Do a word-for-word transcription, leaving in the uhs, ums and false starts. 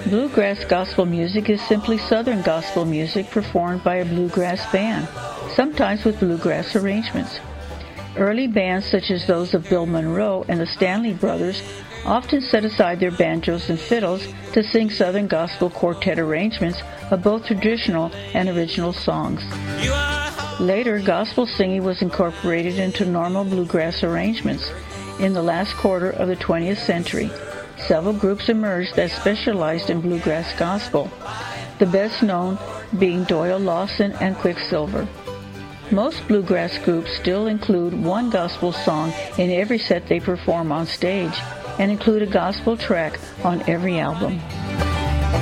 Bluegrass gospel music is simply Southern gospel music performed by a bluegrass band, sometimes with bluegrass arrangements. Early bands such as those of Bill Monroe and the Stanley Brothers often set aside their banjos and fiddles to sing Southern gospel quartet arrangements of both traditional and original songs. Later, gospel singing was incorporated into normal bluegrass arrangements. In the last quarter of the twentieth century, several groups emerged that specialized in bluegrass gospel, the best known being Doyle Lawson and Quicksilver. Most bluegrass groups still include one gospel song in every set they perform on stage and include a gospel track on every album.